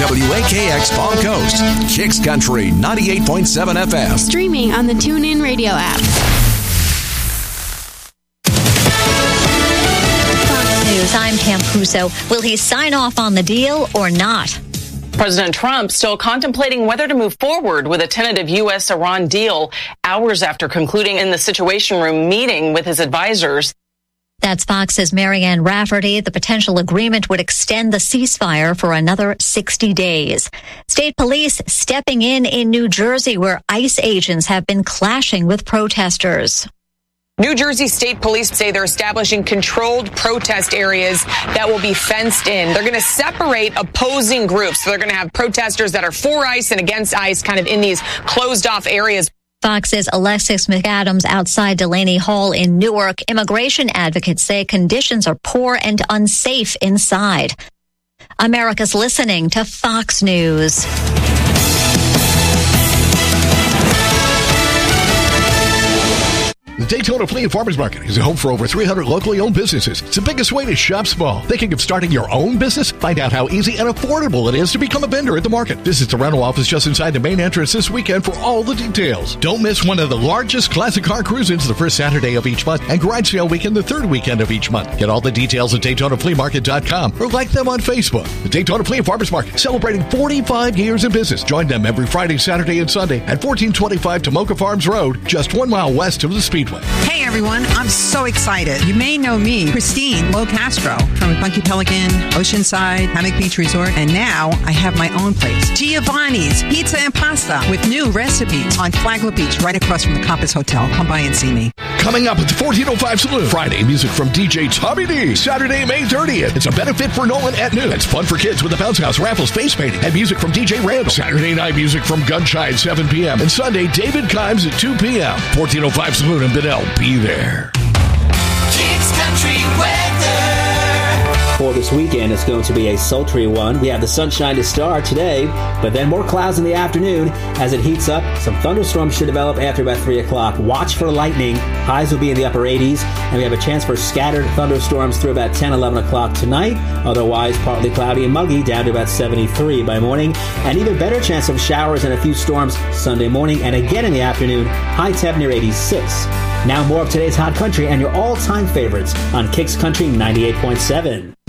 WAKX Palm Coast, Kicks Country 98.7 FM. Streaming on the TuneIn Radio app. Fox News, I'm Pam Puso. Will he sign off on the deal or not? President Trump still contemplating whether to move forward with a tentative U.S.-Iran deal hours after concluding in the Situation Room meeting with his advisors. That's Fox's Marianne Rafferty. The potential agreement would extend the ceasefire for another 60 days. State police stepping in New Jersey, where ICE agents have been clashing with protesters. New Jersey State Police say they're establishing controlled protest areas that will be fenced in. They're going to separate opposing groups. So they're going to have protesters that are for ICE and against ICE kind of in these closed off areas. Fox's Alexis McAdams outside Delaney Hall in Newark. Immigration advocates say conditions are poor and unsafe inside. America's listening to Fox News. The Daytona Flea and Farmers Market is a home for over 300 locally owned businesses. It's the biggest way to shop small. Thinking of starting your own business? Find out how easy and affordable it is to become a vendor at the market. Visit the rental office just inside the main entrance this weekend for all the details. Don't miss one of the largest classic car cruise-ins the first Saturday of each month and garage sale weekend the third weekend of each month. Get all the details at DaytonaFleaMarket.com or like them on Facebook. The Daytona Flea and Farmers Market, celebrating 45 years in business. Join them every Friday, Saturday, and Sunday at 1425 Tomoka Farms Road, just 1 mile west of the Speedway. Hey everyone, I'm so excited. You may know me, Christine Locastro from Funky Pelican, Oceanside, Hammock Beach Resort, and now I have my own place, Giovanni's Pizza and Pasta, with new recipes on Flagler Beach, right across from the Compass Hotel. Come by and see me. Coming up at the 1405 Saloon, Friday, music from DJ Tommy D. Saturday, May 30th, it's a benefit for Nolan at noon. It's fun for kids with the Bounce House raffles face painting and music from DJ Randall. Saturday night music from Gunshine 7 p.m. and Sunday, David Kimes at 2 p.m. 1405 Saloon in Bedell. Be there. Kicks Country weather. For this weekend, it's going to be a sultry one. We have the sunshine to start today, but then more clouds in the afternoon as it heats up. Some thunderstorms should develop after about 3 o'clock. Watch for lightning. Highs will be in the upper 80s, and we have a chance for scattered thunderstorms through about 10, 11 o'clock tonight. Otherwise, partly cloudy and muggy, down to about 73 by morning. An even better chance of showers and a few storms Sunday morning, and again in the afternoon, high temp near 86. Now more of today's Hot Country and your all-time favorites on Kicks Country 98.7.